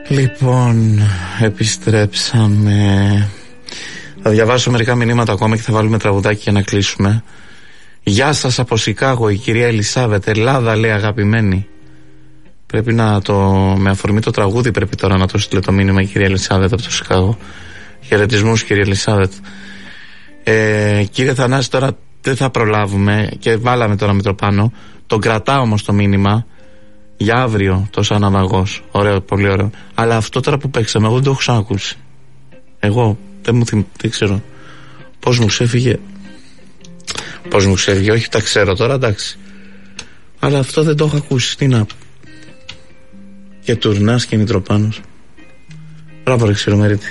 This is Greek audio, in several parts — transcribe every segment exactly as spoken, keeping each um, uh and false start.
Λοιπόν, επιστρέψαμε. Θα διαβάσω μερικά μηνύματα ακόμα και θα βάλουμε τραγουδάκι για να κλείσουμε. Γεια σας από Σικάγο, η κυρία Ελισάβετ. Ελλάδα, λέει, αγαπημένη. Πρέπει να το, με αφορμή το τραγούδι πρέπει τώρα να το στείλει το μήνυμα η κυρία Ελισάβετ από το Σικάγο. Χαιρετισμούς, κυρία Ελισάβετ. ε, Κύριε Θανάση, τώρα δεν θα προλάβουμε και βάλαμε τώρα Μητροπάνο. Τον κρατάω όμως το μήνυμα για αύριο, το σαν ναυαγός. Ωραίο, πολύ ωραίο. Αλλά αυτό τώρα που παίξαμε, εγώ δεν το έχω ξανακούσει. Εγώ δεν μου θυμ, δεν ξέρω πώς μου ξέφυγε. Πώς μου ξέφυγε, όχι τα ξέρω τώρα, εντάξει. Αλλά αυτό δεν το έχω ακούσει. Τι να. Και Τουρνάς και Μητροπάνος. Μπράβο, ρε Ξηρομερίτη.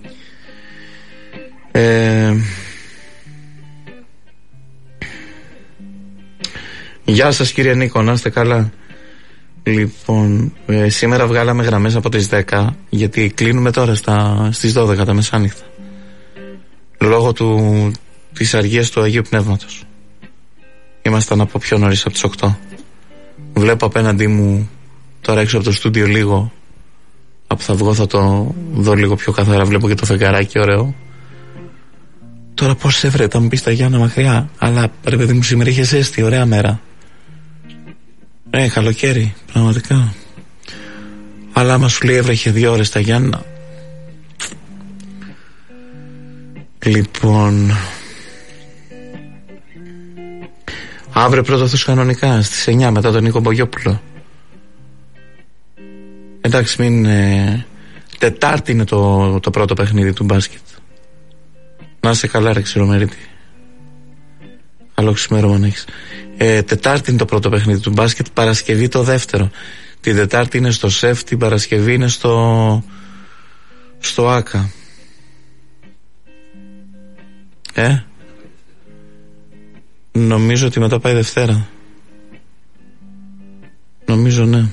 Ε... Γεια σας, κύριε Νίκο, να είστε καλά. Λοιπόν, ε, σήμερα βγάλαμε γραμμές από τις δέκα, γιατί κλείνουμε τώρα στα, στις δώδεκα τα μεσάνυχτα, λόγω του, της αργίας του Αγίου Πνεύματος. Ήμασταν από πιο νωρίς, από τις οκτώ. Βλέπω απέναντί μου τώρα έξω από το στούντιο λίγο, από θα βγω θα το δω λίγο πιο καθαρά. Βλέπω και το φεγγαράκι ωραίο. Τώρα πώς έβρε, θα μου πεις τα Γιάννα μακριά, αλλά ρε παιδί μου, σήμερα είχε ζέστη, ωραία μέρα. Ε, καλοκαίρι, πραγματικά. Αλλά άμα σου λέει έβρεχε δύο ώρες τα Γιάννα. Λοιπόν, αύριο πρώτο αυτός κανονικά στις εννιά μετά τον Νίκο Μπογιόπουλο. Εντάξει, μην ε, Τετάρτη είναι το, το πρώτο παιχνίδι του μπάσκετ. Να είσαι καλά, ρε Ξηρομερίτη. Καλό ξημέρωμα να έχεις. ε, Τετάρτη είναι το πρώτο παιχνίδι του μπάσκετ, Παρασκευή το δεύτερο. Την Τετάρτη είναι στο ΣΕΦ, την Παρασκευή είναι στο στο ΆΚΑ. Ε Νομίζω ότι μετά πάει Δευτέρα. Νομίζω, ναι.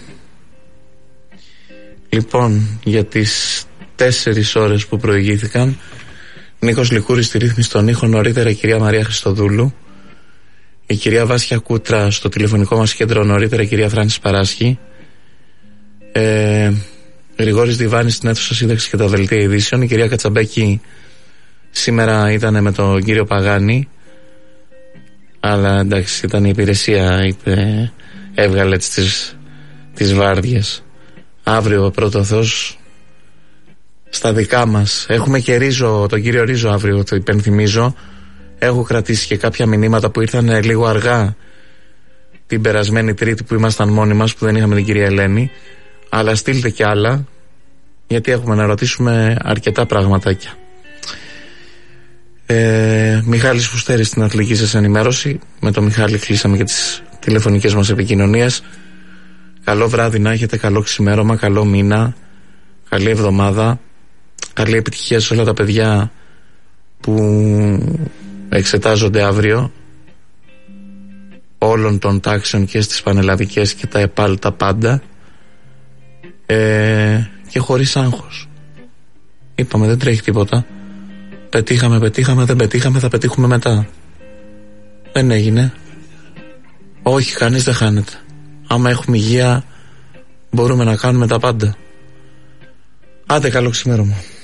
Λοιπόν, για τις τέσσερις ώρες που προηγήθηκαν, Νίκος Λικούρης στη ρύθμιση των ήχων, νωρίτερα η κυρία Μαρία Χριστοδούλου, η κυρία Βάσια Κούτρα στο τηλεφωνικό μας κέντρο, νωρίτερα η κυρία Φράνση Παράσχη, ε, Γρηγόρης Διβάνης στην αίθουσα σύνταξη και τα δελτία ειδήσεων, η κυρία Κατσαμπέκη σήμερα ήταν με τον κύριο Παγάνη, αλλά εντάξει, ήταν η υπηρεσία, είπε, έβγαλε τις, τις βάρδιες. Αύριο πρώτο Θεός στα δικά μας. Έχουμε και Ρίζο, τον κύριο Ρίζο αύριο, το υπενθυμίζω. Έχω κρατήσει και κάποια μηνύματα που ήρθαν λίγο αργά την περασμένη Τρίτη που ήμασταν μόνοι μας, που δεν είχαμε την κυρία Ελένη. Αλλά στείλτε και άλλα, γιατί έχουμε να ρωτήσουμε αρκετά πραγματάκια. ε, Μιχάλης Φουστέρης στην αθλητική σας ενημέρωση. Με τον Μιχάλη κλείσαμε και τις τηλεφωνικές μας επικοινωνίες. Καλό βράδυ να έχετε, καλό ξημέρωμα, καλό μήνα, καλή εβδομάδα, καλή επιτυχία σε όλα τα παιδιά που εξετάζονται αύριο, όλων των τάξεων και στις πανελλαδικές και τα ΕΠΑΛ, τα πάντα, ε, και χωρίς άγχος. Είπαμε, δεν τρέχει τίποτα. Πετύχαμε, πετύχαμε, δεν πετύχαμε, θα πετύχουμε μετά. Δεν έγινε. Όχι, κανείς δεν χάνεται. Άμα έχουμε υγεία μπορούμε να κάνουμε τα πάντα. Άντε, καλό ξημέρωμα.